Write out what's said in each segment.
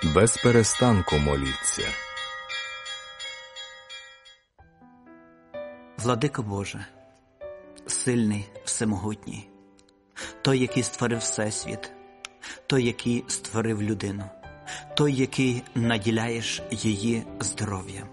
Без перестанку моліться. Владико Боже, сильний, всемогутній, той, який створив Всесвіт, той, який створив людину, той, який наділяєш її здоров'ям.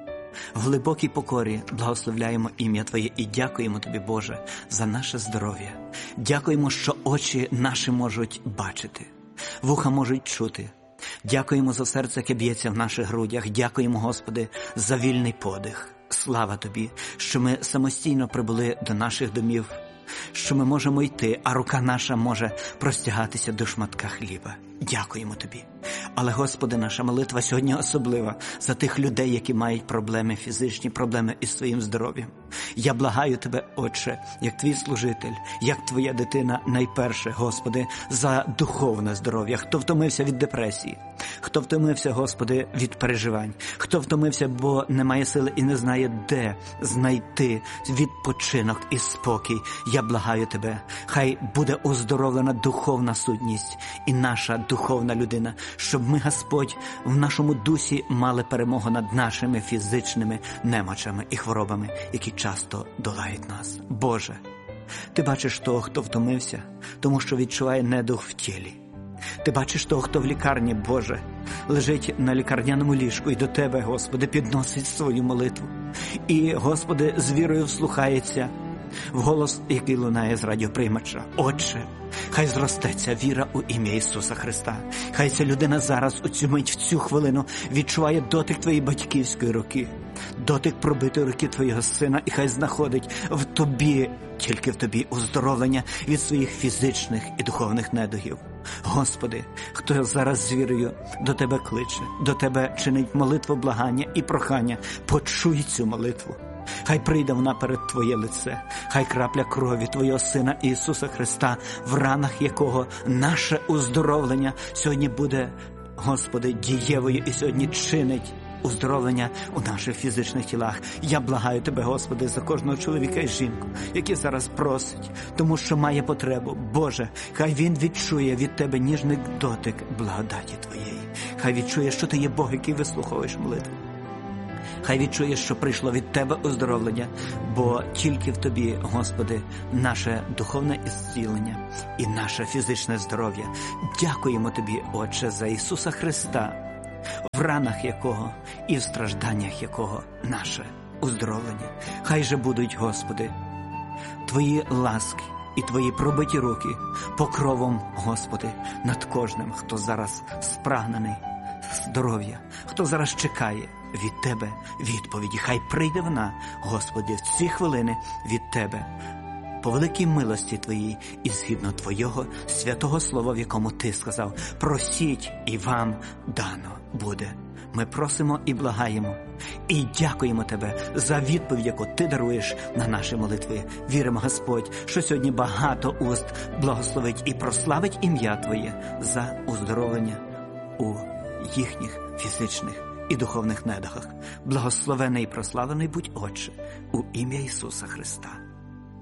В глибокій покорі благословляємо ім'я Твоє і дякуємо Тобі, Боже, за наше здоров'я. Дякуємо, що очі наші можуть бачити, вуха можуть чути. Дякуємо за серце, яке б'ється в наших грудях. Дякуємо, Господи, за вільний подих. Слава Тобі, що ми самостійно прибули до наших домів, що ми можемо йти, а рука наша може простягатися до шматка хліба. Дякуємо Тобі. Але, Господи, наша молитва сьогодні особлива за тих людей, які мають проблеми фізичні, проблеми із своїм здоров'ям. Я благаю Тебе, Отче, як Твій служитель, як Твоя дитина, найперше, Господи, за духовне здоров'я. Хто втомився від депресії, хто втомився, Господи, від переживань, хто втомився, бо не має сили і не знає, де знайти відпочинок і спокій. Я благаю Тебе, хай буде оздоровлена духовна сутність і наша духовна людина, щоб ми, Господь, в нашому дусі мали перемогу над нашими фізичними немочами і хворобами, які часто долають нас. Боже, Ти бачиш того, хто втомився, тому що відчуває недух в тілі. Ти бачиш того, хто в лікарні, Боже, лежить на лікарняному ліжку і до Тебе, Господи, підносить свою молитву. І, Господи, з вірою вслухається в голос, який лунає з радіоприймача. Отче, хай зростеться віра у ім'я Ісуса Христа. Хай ця людина зараз, у цю мить, в цю хвилину, відчуває дотик Твоєї батьківської руки, дотик пробитої руки Твоєго Сина, і хай знаходить в Тобі, тільки в Тобі, оздоровлення від своїх фізичних і духовних недугів. Господи, хто зараз з вірою до Тебе кличе, до Тебе чинить молитву, благання і прохання, почуй цю молитву. Хай прийде вона перед Твоє лице, хай крапля крові Твого Сина Ісуса Христа, в ранах якого наше оздоровлення сьогодні буде, Господи, дієвою і сьогодні чинить оздоровлення у наших фізичних тілах. Я благаю Тебе, Господи, за кожного чоловіка і жінку, який зараз просить, тому що має потребу. Боже, хай він відчує від Тебе ніжний дотик благодаті Твоєї. Хай відчує, що Ти є Бог, який вислуховуєш молитву. Хай відчує, що прийшло від Тебе оздоровлення, бо тільки в Тобі, Господи, наше духовне ісцілення і наше фізичне здоров'я. Дякуємо Тобі, Отче, за Ісуса Христа, в ранах якого і в стражданнях якого наше оздоровлення. Хай же будуть, Господи, Твої ласки і Твої пробиті руки покровом, Господи, над кожним, хто зараз спрагнений здоров'я, хто зараз чекає від Тебе відповіді. Хай прийде вона, Господи, в ці хвилини від Тебе, по великій милості Твоїй і згідно Твого святого слова, в якому Ти сказав: просіть, і вам дано буде. Ми просимо і благаємо, і дякуємо Тебе за відповідь, яку Ти даруєш на наші молитви. Віримо, Господь, що сьогодні багато уст благословить і прославить ім'я Твоє за оздоровлення у їхніх фізичних і духовних недугах. Благословений і прославлений будь, Отче, у ім'я Ісуса Христа.